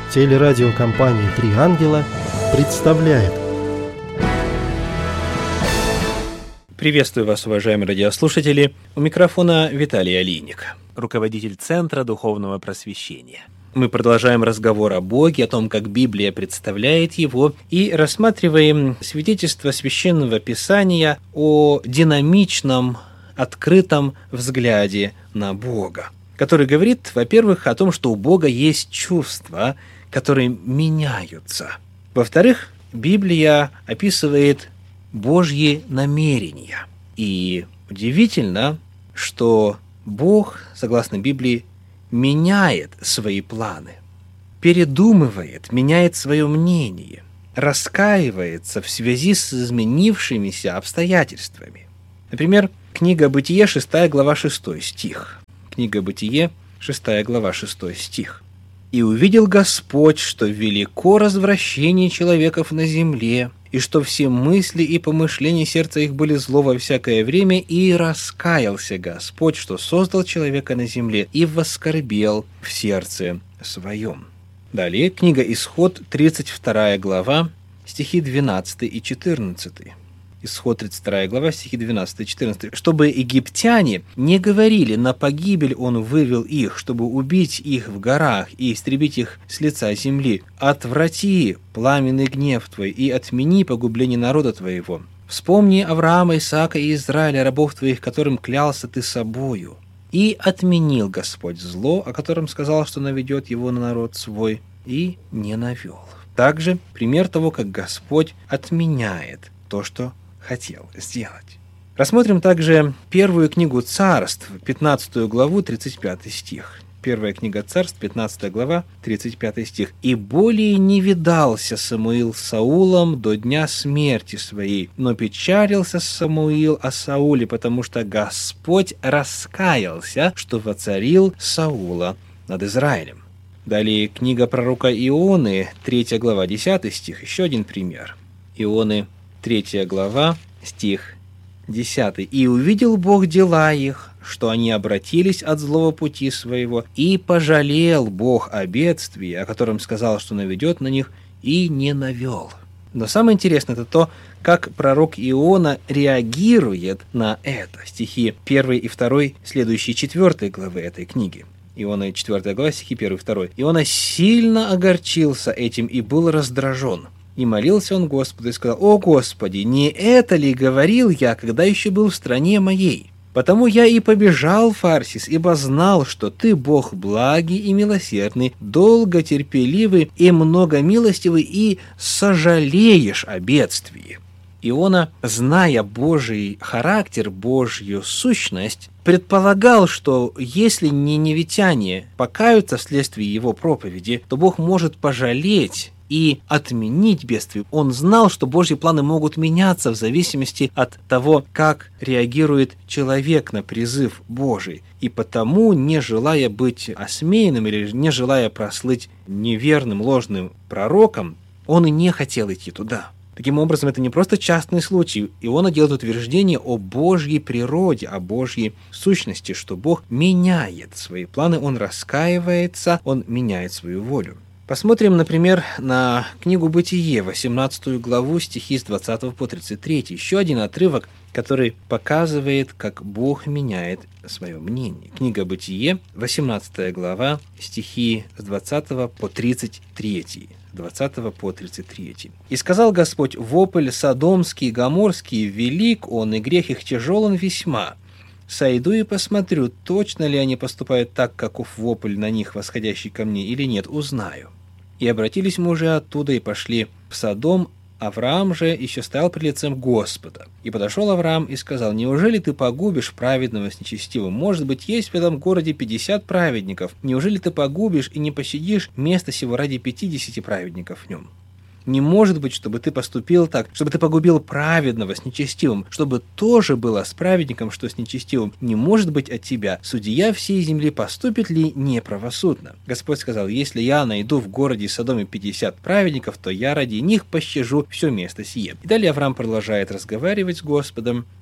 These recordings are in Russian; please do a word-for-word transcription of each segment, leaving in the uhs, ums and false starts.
Телерадиокомпания «Три ангела» представляет. Приветствую вас, уважаемые радиослушатели. У микрофона Виталий Алиник, руководитель Центра Духовного Просвещения. Мы продолжаем разговор о Боге, о том, как Библия представляет Его, и рассматриваем свидетельство Священного Писания о динамичном, открытом взгляде на Бога, который говорит, во-первых, о том, что у Бога есть чувства, которые меняются. Во-вторых, Библия описывает Божьи намерения. И удивительно, что Бог, согласно Библии, меняет свои планы, передумывает, меняет свое мнение, раскаивается в связи с изменившимися обстоятельствами. Например, книга Бытие, шестая глава, шестой стих. Книга Бытие, шестая глава, шестой стих. «И увидел Господь, что велико развращение человеков на земле, и что все мысли и помышления сердца их были зло во всякое время, и раскаялся Господь, что создал человека на земле, и воскорбел в сердце своем». Далее книга Исход, тридцать вторая глава, стихи двенадцатый и четырнадцатый. Исход, тридцать вторая глава, стихи двенадцатый и четырнадцатый. «Чтобы египтяне не говорили, на погибель он вывел их, чтобы убить их в горах и истребить их с лица земли. Отврати пламенный гнев твой и отмени погубление народа твоего. Вспомни Авраама, Исаака и Израиля, рабов твоих, которым клялся ты собою. И отменил Господь зло, о котором сказал, что наведет его на народ свой, и не навел». Также пример того, как Господь отменяет то, что хотел сделать. Рассмотрим также первую книгу Царств, пятнадцатую главу, тридцать пятый стих. Первая книга Царств, пятнадцатая глава, тридцать пятый стих. «И более не видался Самуил с Саулом до дня смерти своей, но печалился Самуил о Сауле, потому что Господь раскаялся, что воцарил Саула над Израилем». Далее книга пророка Ионы, третья глава, десятый стих. Еще один пример. Ионы, третья глава, стих десятый. «И увидел Бог дела их, что они обратились от злого пути своего, и пожалел Бог о бедствии, о котором сказал, что наведет на них, и не навел». Но самое интересное это то, как пророк Иона реагирует на это. Стихи первый и второй, следующие четвёртой главы этой книги. Иона, четвёртая глава, стихи первый и второй. «Иона сильно огорчился этим и был раздражен. И молился он Господу и сказал: «О Господи, не это ли говорил я, когда еще был в стране моей? Потому я и побежал, Фарсис, ибо знал, что ты Бог благий и милосердный, долготерпеливый и многомилостивый, и сожалеешь о бедствии». Иона, зная Божий характер, Божью сущность, предполагал, что если ниневитяне покаются вследствие его проповеди, то Бог может пожалеть и отменить бедствие. Он знал, что Божьи планы могут меняться в зависимости от того, как реагирует человек на призыв Божий. И потому, не желая быть осмеянным или не желая прослыть неверным, ложным пророком, он и не хотел идти туда. Таким образом, это не просто частный случай. Иона делает утверждение о Божьей природе, о Божьей сущности, что Бог меняет свои планы, Он раскаивается, Он меняет свою волю. Посмотрим, например, на книгу Бытие, восемнадцатую главу, стихи с двадцатого по тридцать третий. Еще один отрывок, который показывает, как Бог меняет свое мнение. Книга Бытие, восемнадцатая глава, стихи с двадцатого по тридцать третий. двадцатого по тридцать третий. «И сказал Господь: вопль содомский и гоморский велик он, и грех их тяжелен весьма. Сойду и посмотрю, точно ли они поступают так, каков вопль на них, восходящий ко мне, или нет, узнаю. И обратились мужи оттуда и пошли в Содом. Авраам же еще стоял пред лицем Господа. И подошел Авраам и сказал: неужели ты погубишь праведного с нечестивым? Может быть, есть в этом городе пятьдесят праведников. Неужели ты погубишь и не пощадишь место сего ради пятидесяти праведников в нем? Не может быть, чтобы ты поступил так, чтобы ты погубил праведного с нечестивым, чтобы тоже было с праведником, что с нечестивым. Не может быть от тебя. Судья всей земли поступит ли неправосудно? Господь сказал: если я найду в городе Содоме пятьдесят праведников, то я ради них пощажу все место сие. И далее Авраам продолжает разговаривать с Господом,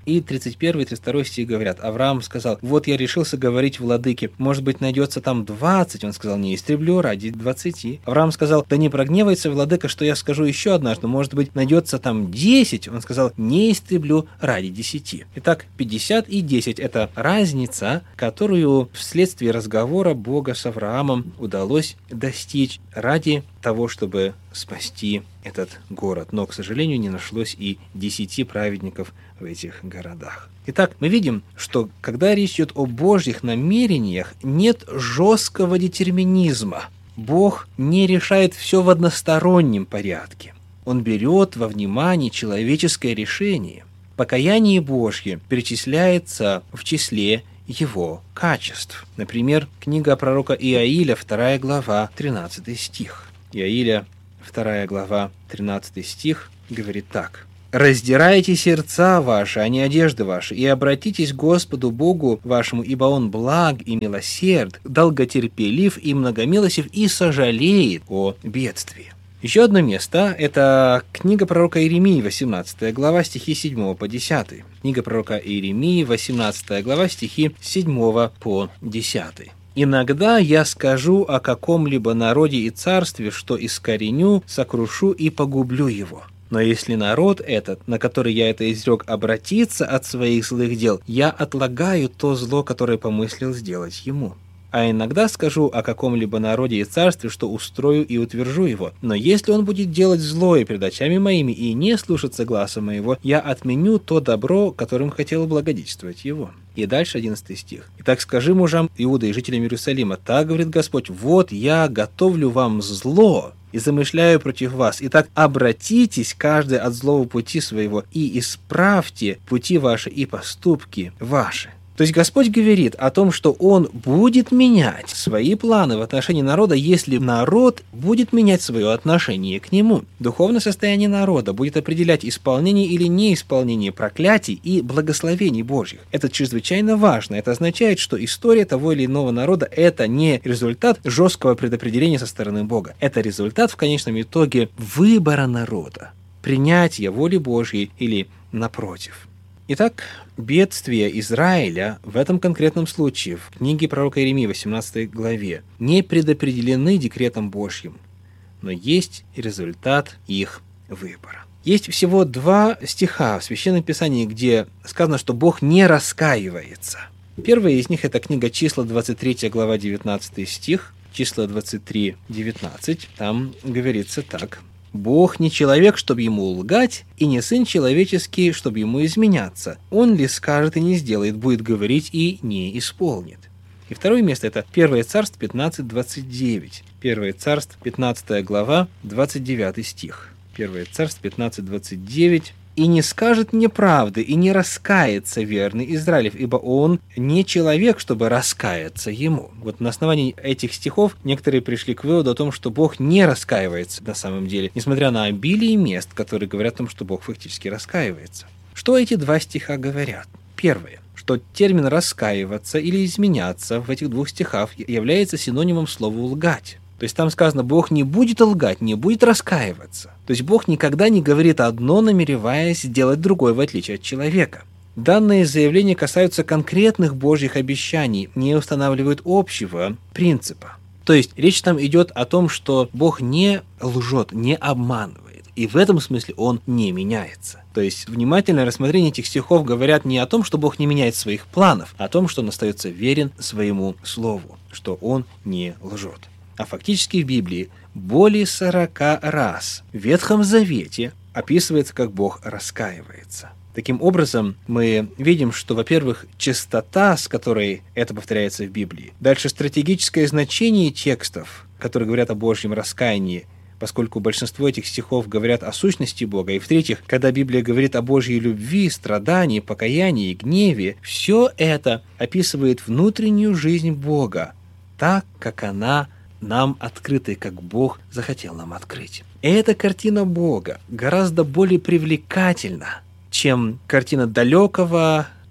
И тридцать первый и тридцать второй стих говорят: Авраам сказал: вот я решился говорить владыке, может быть, найдется там двадцать. Он сказал: не истреблю ради двадцати. Авраам сказал: да не прогневается владыка, что я скажу еще однажды, может быть, найдется там десять. Он сказал: не истреблю ради десяти. Итак, пятьдесят и десять – это разница, которую вследствие разговора Бога с Авраамом удалось достичь ради того, чтобы спасти этот город. Но, к сожалению, не нашлось и десяти праведников в этих городах. Итак, мы видим, что когда речь идет о Божьих намерениях, нет жесткого детерминизма. Бог не решает все в одностороннем порядке. Он берет во внимание человеческое решение. Покаяние Божье перечисляется в числе его качеств. Например, книга пророка Иаиля, вторая глава, тринадцатый стих. Иаиля, вторая глава, тринадцатый стих, говорит так: «Раздирайте сердца ваши, а не одежды ваши, и обратитесь к Господу Богу вашему, ибо Он благ и милосерд, долготерпелив и многомилостив, и сожалеет о бедствии». Еще одно место – это книга пророка Иеремии, восемнадцатая глава, стихи с седьмого по десятый. Книга пророка Иеремии, восемнадцатая глава, стихи с седьмого по десятый. «Иногда я скажу о каком-либо народе и царстве, что искореню, сокрушу и погублю его. Но если народ этот, на который я это изрек, обратится от своих злых дел, я отлагаю то зло, которое помыслил сделать ему. А иногда скажу о каком-либо народе и царстве, что устрою и утвержу его. Но если он будет делать злое пред очами моими и не слушаться гласа моего, я отменю то добро, которым хотел благодетельствовать его». И дальше одиннадцатый стих. «Итак скажи мужам Иуды и жителям Иерусалима: так говорит Господь, вот я готовлю вам зло и замышляю против вас. Итак, обратитесь каждый от злого пути своего и исправьте пути ваши и поступки ваши». То есть Господь говорит о том, что Он будет менять свои планы в отношении народа, если народ будет менять свое отношение к Нему. Духовное состояние народа будет определять исполнение или неисполнение проклятий и благословений Божьих. Это чрезвычайно важно. Это означает, что история того или иного народа – это не результат жесткого предопределения со стороны Бога. Это результат в конечном итоге выбора народа, принятия воли Божьей или напротив. Итак, бедствия Израиля в этом конкретном случае, в книге пророка Иеремии, восемнадцатой главе, не предопределены декретом Божьим, но есть результат их выбора. Есть всего два стиха в Священном Писании, где сказано, что Бог не раскаивается. Первый из них – это книга Числа, двадцать третья глава, девятнадцатый стих, Числа двадцать три, девятнадцать. Там говорится так: «Бог не человек, чтобы ему лгать, и не сын человеческий, чтобы ему изменяться. Он ли скажет и не сделает, будет говорить и не исполнит». И второе место – это первое Царств пятнадцать, двадцать девять. первое Царств, пятнадцатая глава, двадцать девятый стих. первое Царств пятнадцать, двадцать девять. «И не скажет неправды, и не раскается верный Израилев, ибо он не человек, чтобы раскаяться ему». Вот на основании этих стихов некоторые пришли к выводу о том, что Бог не раскаивается на самом деле, несмотря на обилие мест, которые говорят о том, что Бог фактически раскаивается. Что эти два стиха говорят? Первое, что термин «раскаиваться» или «изменяться» в этих двух стихах является синонимом слова «лгать». То есть там сказано, Бог не будет лгать, не будет раскаиваться. То есть Бог никогда не говорит одно, намереваясь сделать другое, в отличие от человека. Данные заявления касаются конкретных Божьих обещаний, не устанавливают общего принципа. То есть речь там идет о том, что Бог не лжет, не обманывает. И в этом смысле Он не меняется. То есть внимательное рассмотрение этих стихов говорят не о том, что Бог не меняет своих планов, а о том, что Он остается верен своему слову, что Он не лжет. А фактически в Библии более сорока раз в Ветхом Завете описывается, как Бог раскаивается. Таким образом, мы видим, что, во-первых, частота, с которой это повторяется в Библии, дальше стратегическое значение текстов, которые говорят о Божьем раскаянии, поскольку большинство этих стихов говорят о сущности Бога, и, в-третьих, когда Библия говорит о Божьей любви, страдании, покаянии, гневе, все это описывает внутреннюю жизнь Бога, так, как она нам открытой, как Бог захотел нам открыть. И эта картина Бога гораздо более привлекательна, чем картина далекого,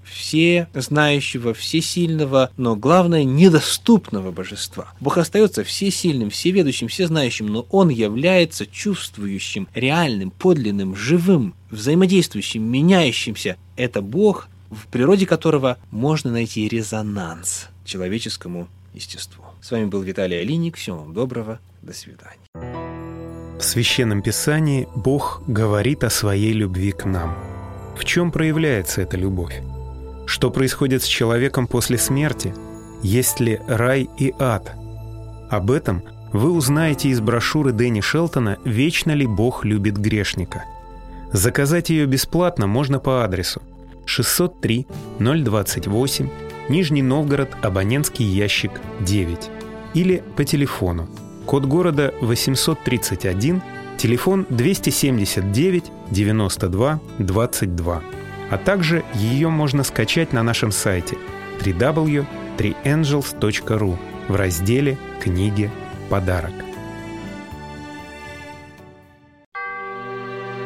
всезнающего, всесильного, но главное, недоступного божества. Бог остается всесильным, всеведущим, всезнающим, но Он является чувствующим, реальным, подлинным, живым, взаимодействующим, меняющимся. Это Бог, в природе которого можно найти резонанс человеческому естеству. С вами был Виталий Алиник. Всего вам доброго. До свидания. В Священном Писании Бог говорит о своей любви к нам. В чем проявляется эта любовь? Что происходит с человеком после смерти? Есть ли рай и ад? Об этом вы узнаете из брошюры Дэнни Шелтона «Вечно ли Бог любит грешника?». Заказать ее бесплатно можно по адресу шестьсот три ноль двадцать восемь, Нижний Новгород, абонентский ящик девять, или по телефону, код города восемьсот тридцать один, телефон двести семьдесят девять девяносто два двадцать два. А также ее можно скачать на нашем сайте дабл ю дабл ю дабл ю точка три энджелс точка ру в разделе «Книги. Подарок».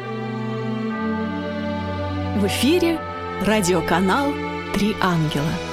В эфире радиоканал «Три ангела».